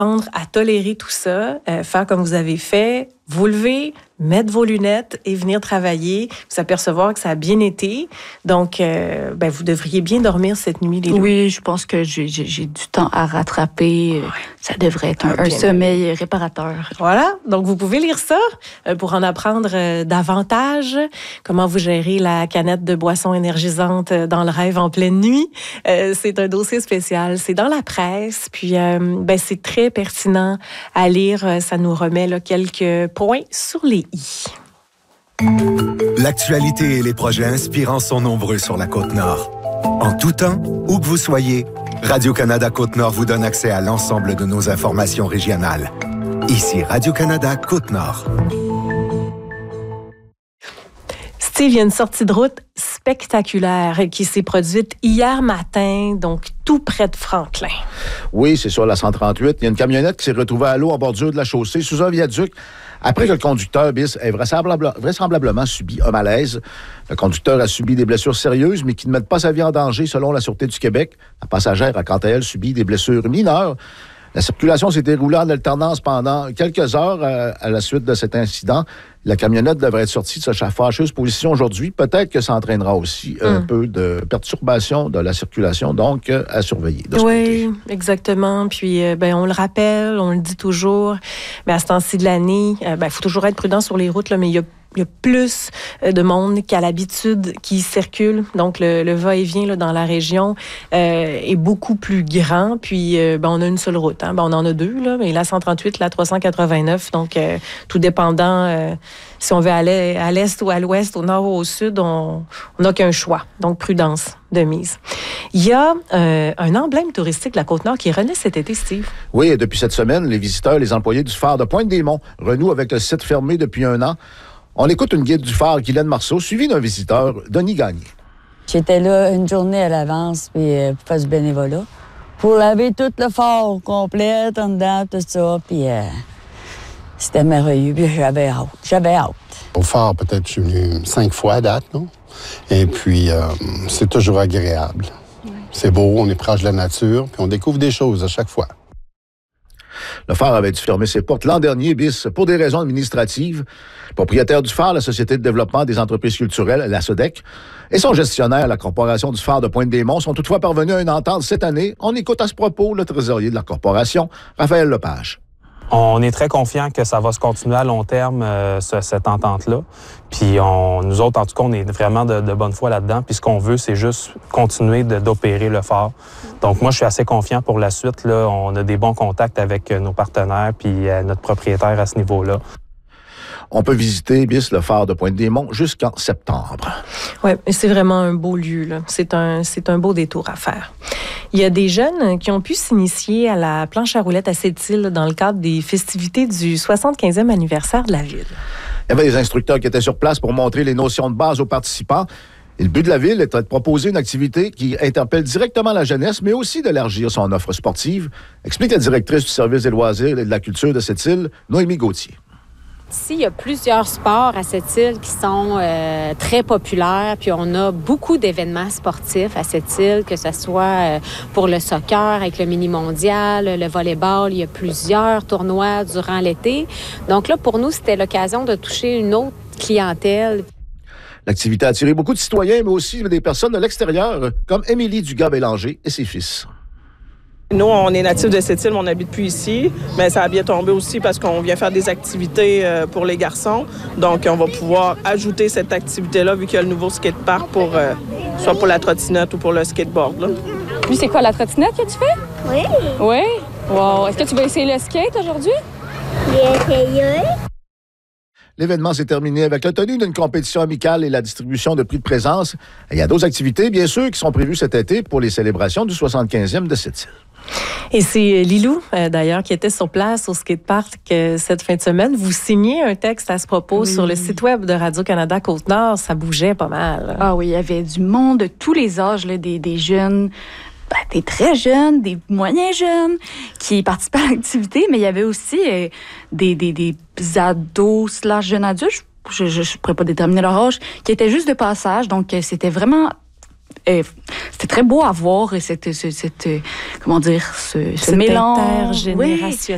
apprendre à tolérer tout ça, faire comme vous avez fait, vous lever, mettre vos lunettes et venir travailler, vous apercevoir que ça a bien été. Donc, vous devriez bien dormir cette nuit, les deux. Oui, je pense que j'ai du temps à rattraper. Ça devrait être un sommeil réparateur. Voilà, donc vous pouvez lire ça pour en apprendre davantage. Comment vous gérez la canette de boisson énergisante dans le rêve en pleine nuit. C'est un dossier spécial. C'est dans la presse, puis c'est très pertinent à lire. Ça nous remet là, quelques points sur les i. L'actualité et les projets inspirants sont nombreux sur la Côte-Nord. En tout temps, où que vous soyez, Radio-Canada Côte-Nord vous donne accès à l'ensemble de nos informations régionales. Ici Radio-Canada Côte-Nord. Steve, il y a une sortie de route spectaculaire qui s'est produite hier matin, donc tout près de Franklin. Oui, c'est sur la 138. Il y a une camionnette qui s'est retrouvée à l'eau en bordure de la chaussée sous un viaduc après que le conducteur bis ait vraisemblablement subi un malaise. Le conducteur a subi des blessures sérieuses, mais qui ne mettent pas sa vie en danger selon la Sûreté du Québec. La passagère a quant à elle subi des blessures mineures. La circulation s'est déroulée en alternance pendant quelques heures à la suite de cet incident. La camionnette devrait être sortie de sa fâcheuse position aujourd'hui. Peut-être que ça entraînera aussi un peu de perturbation de la circulation, donc à surveiller. Oui, exactement. Puis, on le rappelle, on le dit toujours, mais à ce temps-ci de l'année, faut toujours être prudent sur les routes, là, mais il y a plus de monde qu'à l'habitude qui circule. Donc, le va-et-vient là, dans la région est beaucoup plus grand. Puis, on a une seule route. Hein. On en a deux, là, mais la 138, la 389. Donc, tout dépendant si on veut aller à l'est ou à l'ouest, au nord ou au sud, on n'a qu'un choix. Donc, prudence de mise. Il y a un emblème touristique de la Côte-Nord qui renaît cet été, Steve. Oui, et depuis cette semaine, les visiteurs, les employés du phare de Pointe-des-Monts renouent avec le site fermé depuis 1 an. On écoute une guide du phare, Guylaine Marceau, suivie d'un visiteur, Denis Gagné. J'étais là une journée à l'avance puis pour faire du bénévolat. Pour laver tout le phare au complet, en dedans, tout ça. Puis c'était merveilleux. Puis j'avais hâte. Au phare, peut-être, je suis venu 5 fois à date, non? Et puis, c'est toujours agréable. Ouais. C'est beau, on est proche de la nature, puis on découvre des choses à chaque fois. Le phare avait dû fermer ses portes l'an dernier, bis, pour des raisons administratives. Le propriétaire du phare, la Société de développement des entreprises culturelles, la SODEC, et son gestionnaire, la Corporation du phare de Pointe-des-Monts, sont toutefois parvenus à une entente cette année. On écoute à ce propos le trésorier de la corporation, Raphaël Lepage. On est très confiant que ça va se continuer à long terme, cette entente-là. Puis nous autres, en tout cas, on est vraiment de bonne foi là-dedans. Puis ce qu'on veut, c'est juste continuer d'opérer le phare. Donc moi, je suis assez confiant pour la suite. Là, on a des bons contacts avec nos partenaires puis notre propriétaire à ce niveau-là. On peut visiter, bis, le phare de Pointe-des-Monts jusqu'en septembre. Oui, c'est vraiment un beau lieu, là. C'est un beau détour à faire. Il y a des jeunes qui ont pu s'initier à la planche à roulettes à Sept-Îles dans le cadre des festivités du 75e anniversaire de la ville. Il y avait des instructeurs qui étaient sur place pour montrer les notions de base aux participants. Et le but de la ville était de proposer une activité qui interpelle directement la jeunesse, mais aussi d'élargir son offre sportive, explique la directrice du service des loisirs et de la culture de Sept-Îles, Noémie Gauthier. Ici, il y a plusieurs sports à cette île qui sont très populaires. Puis on a beaucoup d'événements sportifs à cette île, que ce soit pour le soccer avec le mini-mondial, le volleyball. Il y a plusieurs tournois durant l'été. Donc là, pour nous, c'était l'occasion de toucher une autre clientèle. L'activité a attiré beaucoup de citoyens, mais aussi des personnes de l'extérieur, comme Émilie Dugas-Bélanger et ses fils. Nous, on est natifs de cette île, mais on n'habite plus ici. Mais ça a bien tombé aussi parce qu'on vient faire des activités pour les garçons. Donc, on va pouvoir ajouter cette activité-là vu qu'il y a le nouveau skatepark pour soit pour la trottinette ou pour le skateboard. Là. Lui, c'est quoi, la trottinette que tu fais? Oui. Oui? Wow. Est-ce que tu vas essayer le skate aujourd'hui? J'ai essayé. L'événement s'est terminé avec la tenue d'une compétition amicale et la distribution de prix de présence. Il y a d'autres activités, bien sûr, qui sont prévues cet été pour les célébrations du 75e de cette île. Et c'est Lilou, d'ailleurs, qui était sur place au skatepark cette fin de semaine. Vous signez un texte à ce propos sur le site web de Radio-Canada Côte-Nord. Ça bougeait pas mal. Ah oui, il y avait du monde de tous les âges, là, des jeunes, des très jeunes, des moyens jeunes qui participaient à l'activité, mais il y avait aussi des ados / jeunes adultes, je ne pourrais pas déterminer leur âge, qui étaient juste de passage. Donc, c'était vraiment... c'était très beau à voir, ce mélange intergénérationnel.